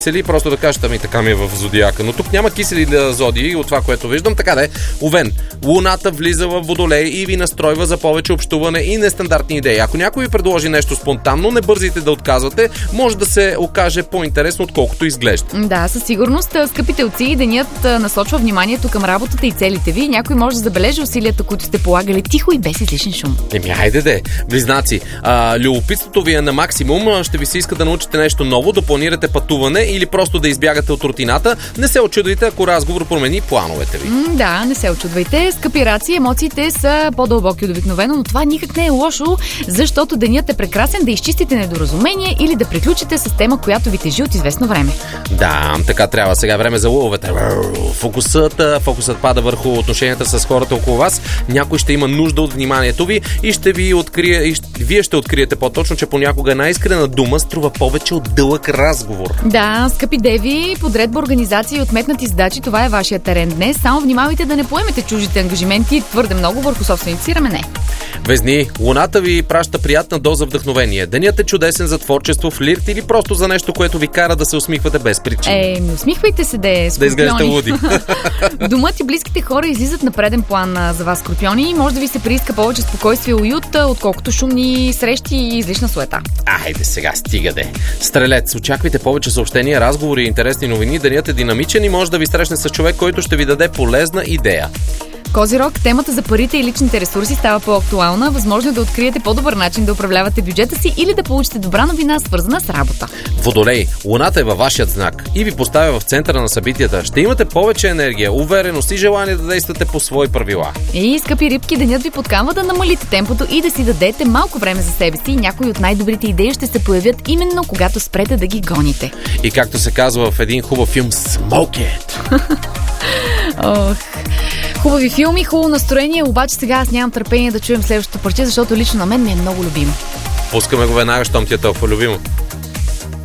кисели, просто да кажете, ами така ми е в зодиака. Но тук няма кисели зодии от това, което виждам. Така да е. Овен. Луната влиза в Водолей и ви настройва за повече общуване и нестандартни идеи. Ако някой ви предложи нещо спонтанно, не бързайте да отказвате. Може да се окаже по-интересно, отколкото изглежда. Да, със сигурност. Скъпи телци, денят насочва вниманието към работата и целите ви. Някой може да забележи усилията, които сте полагали тихо и без излишен шум. Хайде де. Близнаци, любопитството ви е на максимум. Ще ви се иска да научите нещо ново, да планирате пътуване или просто да избягате от рутината. Не се очудвайте, ако разговор промени плановете ви. Да, не се очудвайте. Скъпи раци, емоциите са по-дълбоки от обикновено, но това никак не е лошо, защото денят е прекрасен да изчистите недоразумение или да приключите с тема, която ви тежи от известно време. Да, така трябва. Сега време за лъвовете. Фокусът пада върху отношенията с хората около вас. Някой ще има нужда от вниманието ви и вие ще откриете по-точно, че понякога най-искрена дума струва повече от дълъг разговор. Да, скъпи деви, подредба, организация и отметнати задачи, това е вашия терен днес. Само внимавайте да не поемете чужите ангажименти твърде много върху собствените си рамене. Везни, луната ви праща приятна доза вдъхновение. Денят е чудесен за творчество, флирт или просто за нещо, което ви кара да се усмихвате без причина. Усмихвайте се, да изглеждате луди. Домът и близките хора излизат на преден план за вас, скорпиони, и може да ви се прииска повече спокойствие и уют, отколкото шумни срещи и излишна суета. Айде сега, стига де. Стрелец, очаквайте повече съобщения, разговори и интересни новини. Денят е динамичен и може да ви срещне с човек, който ще ви даде полезна идея. Козирог, темата за парите и личните ресурси става по-актуална. Възможно е да откриете по-добър начин да управлявате бюджета си или да получите добра новина, свързана с работа. Водолей, луната е във вашият знак и ви поставя в центъра на събитията. Ще имате повече енергия, увереност и желание да действате по свои правила. И, скъпи рибки, денят ви подканва да намалите темпото и да си дадете малко време за себе си. Някои от най-добрите идеи ще се появят именно когато спрете да ги гоните. И както се казва в един хубав филм, Smoke it! Хубави филми, хубаво настроение, обаче сега аз нямам търпение да чуем следващото парче, защото лично на мен ми е много любимо. Пускаме го веднага, щом ти е толкова любимо.